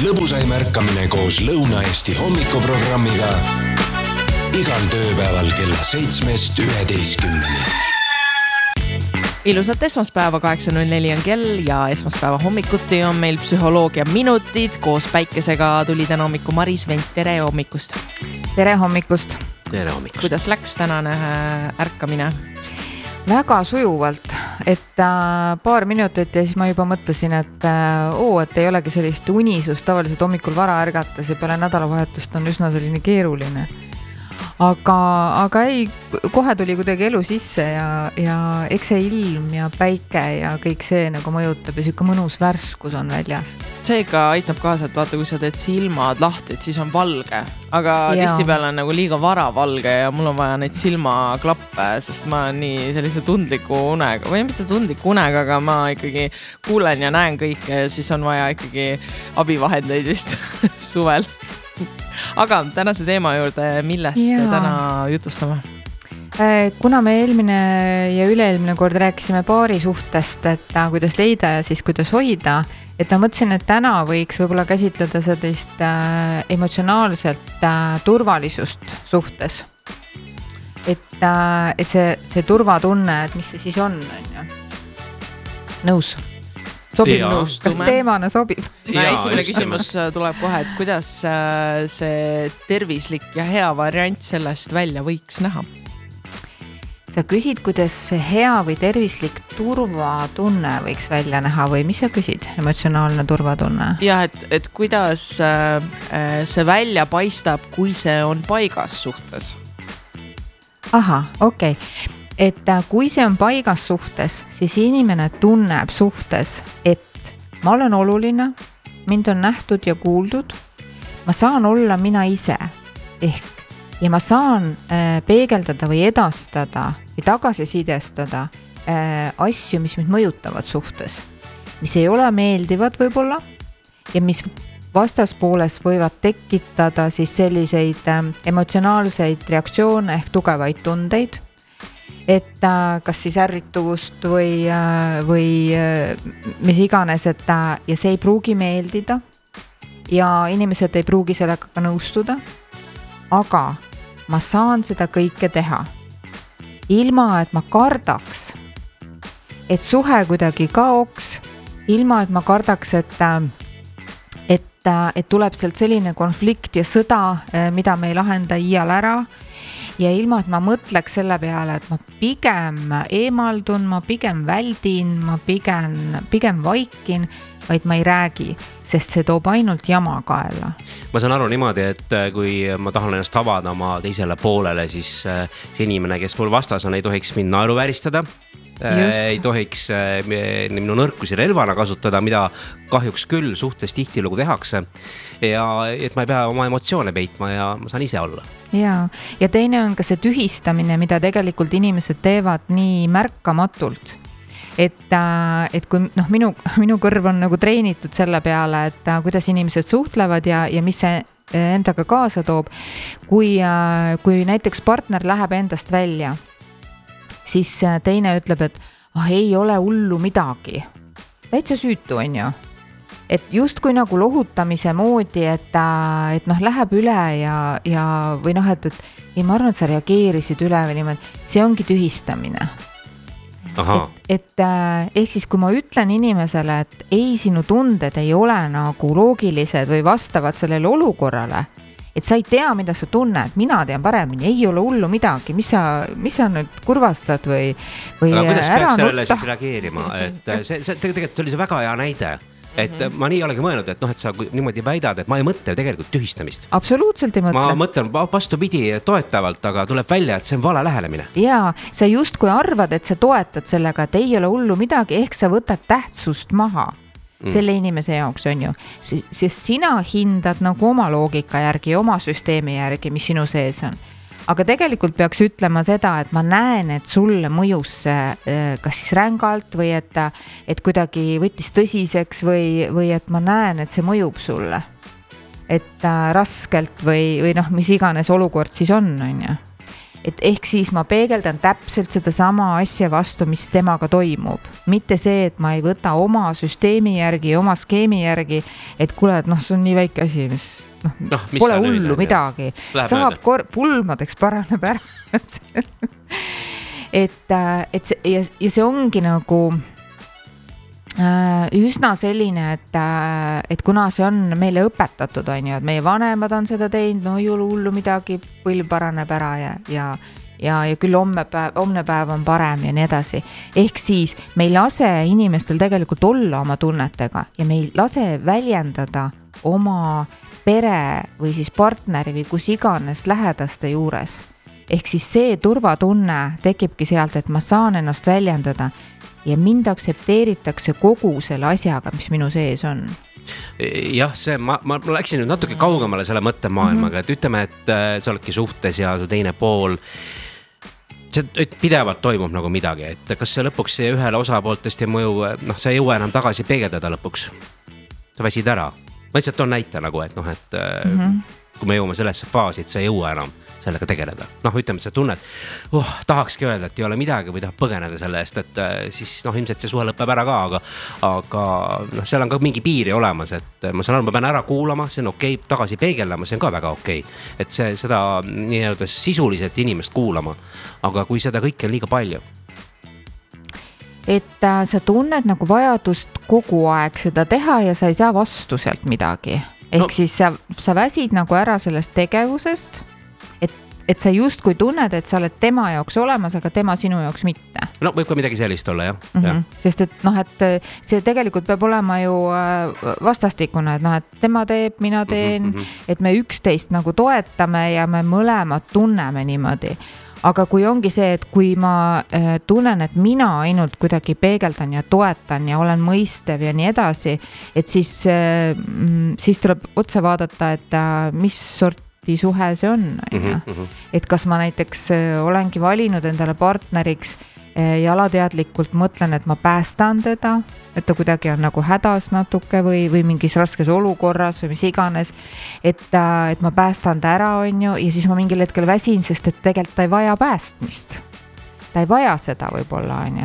lõbusaim ärkamine koos Lõuna-Eesti hommikuprogrammiga igal tööpäeval kella 7-11. Ilusat esmaspäeva, 8.04 on kell ja esmaspäeva hommikuti on meil psühholoogia minutid. Koos päikesega tuli täna hommiku Maris Vent. Tere hommikust! Tere hommikust! Tere hommikust! Kuidas läks tänane ärkamine? Väga sujuvalt, et paar minutit ja siis ma juba mõtlesin, et ei olegi sellist unisust, tavaliselt hommikul vara ärgates ja peale nädalavahetust on üsna selline keeruline. Aga ei, kohe tuli kuidagi elu sisse ja eks see ilm ja päike ja kõik see nagu mõjutab ja siuke mõnus värskus on väljas. Seega aitab kaasa, et vaata, kui sa teed silmad lahti, et siis on valge, aga tihtipeale on nagu liiga vara valge ja mul on vaja neid silmaklappe, sest ma olen nii sellise tundliku unega, või mitte tundliku unega, aga ma ikkagi kuulen ja näen kõike ja siis on vaja ikkagi abivahendeid vist suvel. Aga tänase teema juurde, millest täna jutustame? Kuna me eelmine ja üle-eelmine kord rääkisime paari suhtest, et kuidas leida ja siis kuidas hoida, et ma mõtlesin, et täna võiks võib-olla käsitleda sellist emotsionaalselt turvalisust suhtes. Et see turvatunne, et mis see siis on ju? Nõus? Sobib nõus? Kas teemana sobib? Esimene küsimus tuleb kohe, et kuidas see tervislik ja hea variant sellest välja võiks näha? Sa küsid, kuidas see hea või tervislik turvatunne võiks välja näha või mis sa küsid? Emotsionaalne turvatunne? Jah, et kuidas see välja paistab, kui see on paigas suhtes? Aha, okei. Et kui see on paigas suhtes, siis inimene tunneb suhtes, et ma olen oluline, mind on nähtud ja kuuldud, ma saan olla mina ise ja ma saan peegeldada või edastada või tagasisidestada asju, mis mind mõjutavad suhtes, mis ei ole meeldivad võib-olla ja mis vastaspooles võivad tekitada siis selliseid emotsionaalseid reaktsioone ehk tugevaid tundeid, et kas siis ärrituvust või mis iganes, ja see ei pruugi meeldida ja inimesed ei pruugi sellega ka nõustuda, aga ma saan seda kõike teha ilma, et ma kardaks, et suhe kuidagi kaoks, ilma, et ma kardaks, et tuleb sealt selline konflikt ja sõda, mida me ei lahenda iial ära, ja ilma, et ma mõtleks selle peale, et ma pigem eemaldun, ma pigem väldin, ma pigem vaikin, vaid ma ei räägi, sest see toob ainult jama kaela. Ma saan aru niimoodi, et kui ma tahan ennast avada oma teisele poolele, siis see inimene, kes mul vastas on, ei tohiks mind naeruvääristada, ei tohiks minu nõrkusi relvana kasutada, mida kahjuks küll suhtes tihtilugu tehakse ja et ma ei pea oma emotsioone peitma ja ma saan ise olla. Ja teine on ka see tühistamine, mida tegelikult inimesed teevad nii märkamatult. Et kui minu kõrv on nagu treenitud selle peale, et kuidas inimesed suhtlevad ja mis see endaga kaasa toob, kui näiteks partner läheb endast välja, siis teine ütleb, et ei ole hullu midagi. Täitsa süütu on ju. Et just kui nagu lohutamise moodi, et läheb üle ja või et ma arvan, et sa reageerisid üle või niimoodi, see ongi tühistamine. Ehk siis kui ma ütlen inimesele, et ei, sinu tunded ei ole nagu loogilised või vastavad sellele olukorrale, et sa ei tea, mida sa tunned, mina tean paremini, ei ole hullu midagi, mis sa nüüd kurvastad või aga kuidas peaks sellele siis reageerima? Et see tegelikult oli see väga hea näide. Et ma nii olegi mõelnud, et et sa niimoodi väidad, et ma ei mõtle tegelikult tühistamist. Absoluutselt ei mõtle. Ma mõtlen vastupidi toetavalt, aga tuleb välja, et see on vale lähenemine. Jaa, sa just kui arvad, et sa toetad sellega, et ei ole hullu midagi, ehk sa võtad tähtsust maha selle inimese jaoks on ju. Sest sina hindad nagu oma loogika järgi, oma süsteemi järgi, mis sinu sees on. Aga tegelikult peaks ütlema seda, et ma näen, et sulle mõjus kas siis rängalt või et kuidagi võttis tõsiseks või et ma näen, et see mõjub sulle. Et raskelt või mis iganes olukord siis on ju. et ehk siis ma peegeldan täpselt seda sama asja vastu, mis temaga toimub. Mitte see, et ma ei võta oma süsteemi järgi, oma skeemi järgi, et kuule, et see on nii väike asi, mis pole hullu midagi. Saab pulmadeks paraneb ära. et see ongi nagu üsna selline, et kuna see on meile õpetatud, on ju, et meie vanemad on seda teinud, no ei ole hullu midagi, põlv paraneb ära ja küll homne päev on parem ja nii edasi. Ehk siis me ei lase inimestel tegelikult olla oma tunnetega ja me ei lase väljendada oma pere või siis partneri või kus iganes lähedaste juures. Ehk siis see turvatunne tekibki sealt, et ma saan ennast väljendada ja mind aksepteeritakse kogu selle asjaga, mis minu sees on. Jah, ma läksin nüüd natuke kaugemale selle mõttemaailmaga, et ütleme, et sa oledki suhtes ja su teine pool, see pidevalt toimub nagu midagi, et kas see lõpuks ühele osapooltest ei mõju, sa ei jõua enam tagasi peegeldada lõpuks, sa väsid ära. Ma lihtsalt on näite nagu, et kui me jõuame sellesse faasi, et sa ei jõua enam sellega tegeleda. Ütleme, et sa tunned, tahakski öelda, et ei ole midagi või tahab põgeneda selle eest, et siis ilmselt see suhe lõpeb ära ka, aga seal on ka mingi piiri olemas, et ma saan aru, ma pean ära kuulama, see on okei, tagasi peegeldama, see on ka väga okei. Et seda nii-öelda sisuliselt inimest kuulama, aga kui seda kõike on liiga palju. Et sa tunned nagu vajadust kogu aeg seda teha ja sa ei saa vastu sealt midagi. Ehk siis sa väsid nagu ära sellest tegevusest, et sa just kui tunned, et sa oled tema jaoks olemas, aga tema sinu jaoks mitte. Võib ka midagi sellist olla, jah. Sest et see tegelikult peab olema ju vastastikuna, et tema teeb, mina teen, et me üksteist nagu toetame ja me mõlemad tunneme niimoodi. Aga kui ongi see, et kui ma tunnen, et mina ainult kuidagi peegeldan ja toetan ja olen mõistev ja nii edasi, et siis tuleb otsa vaadata, et mis sorti suhe see on. Et kas ma näiteks olengi valinud endale partneriks ja alateadlikult mõtlen, et ma päästan teda, et ta kuidagi on nagu hädas natuke või mingis raskes olukorras või mis iganes, et ma päästan ta ära, on ju, ja siis ma mingil hetkel väsin, sest et tegelikult ta ei vaja päästmist. Ta ei vaja seda võib-olla, on ju.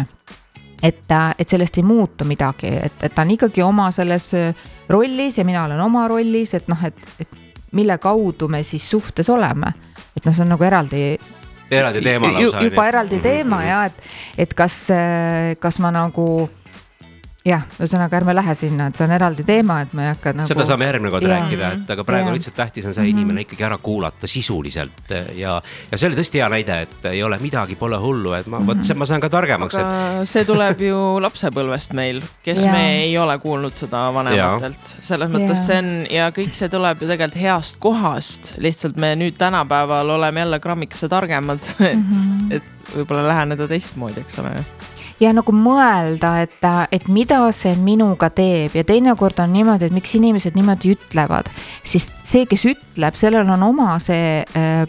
Et sellest ei muutu midagi, et ta on ikkagi oma selles rollis ja mina olen oma rollis, et mille kaudu me siis suhtes oleme. Et see on nagu eraldi teema lausa. Juba eraldi teema ja et kas ma nagu ühesõnaga ärme lähe sinna, et see on eraldi teema, et ma ei hakka nagu... Seda saame järgmine kord rääkida, et aga praegu lihtsalt tähtis on see inimene ikkagi ära kuulata sisuliselt ja see oli tõesti hea näide, et ei ole midagi, pole hullu, et ma saan ka targemaks. Aga see tuleb ju lapsepõlvest meil, kes me ei ole kuulnud seda vanematelt. Selles mõttes see on ja kõik see tuleb ju tegelikult heast kohast, lihtsalt me nüüd tänapäeval oleme jälle grammikese targemad, et võib-olla läheneda teistmoodi, eks ole. Ja nagu mõelda, et mida see minuga teeb ja teinekord on niimoodi, et miks inimesed niimoodi ütlevad, sest see, kes ütleb, sellel on oma see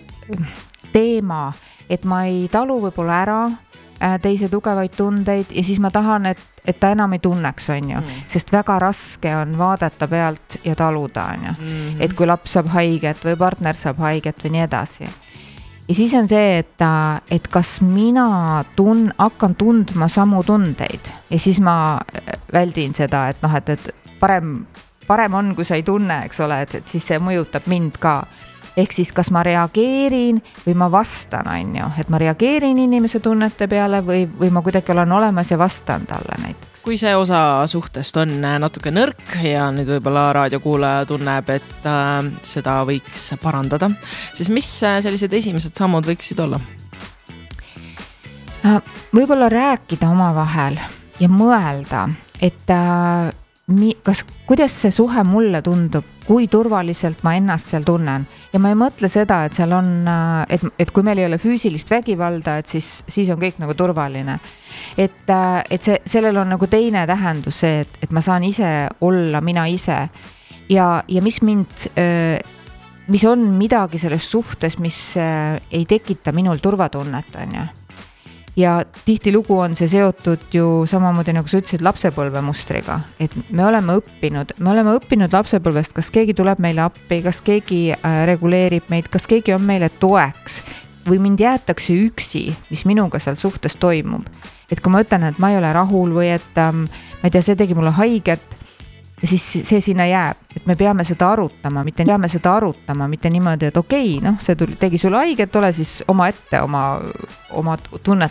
teema, et ma ei talu võib-olla ära teise tugevaid tundeid ja siis ma tahan, et ta enam ei tunneks, on ju, sest väga raske on vaadata pealt ja taluda, on ju, et kui laps saab haiget või partner saab haiget või nii edasi. Ja siis on see, et kas mina hakkan tundma samu tundeid ja siis ma väldin seda, et parem on, kui sa ei tunne, eks ole, et siis see mõjutab mind ka. Ehk siis kas ma reageerin või ma vastan, on ju, et ma reageerin inimese tunnete peale või ma kuidagi olen olemas ja vastan talle näiteks. Kui see osa suhtest on natuke nõrk ja nüüd võib-olla raadiokuulaja tunneb, et seda võiks parandada, siis mis sellised esimesed sammud võiksid olla? Võib-olla rääkida omavahel ja mõelda, et kuidas see suhe mulle tundub, kui turvaliselt ma ennast seal tunnen. Ja ma ei mõtle seda, et seal on, et kui meil ei ole füüsilist vägivalda, et siis on kõik nagu turvaline. Et sellel on nagu teine tähendus see, et ma saan ise olla mina ise ja mis on midagi selles suhtes, mis ei tekita minul turvatunnet, on ju. Ja tihtilugu on see seotud ju samamoodi, nagu sa ütlesid, lapsepõlvemustriga, et me oleme õppinud lapsepõlvest, kas keegi tuleb meile appi, kas keegi reguleerib meid, kas keegi on meile toeks või mind jäetakse üksi, mis minuga seal suhtes toimub. Et kui ma ütlen, et ma ei ole rahul või et ma ei tea, see tegi mulle haiget, siis see sinna jääb, et me peame seda arutama, mitte niimoodi, et okei, noh, see tegi sulle haiget, ole siis oma ette oma tunnet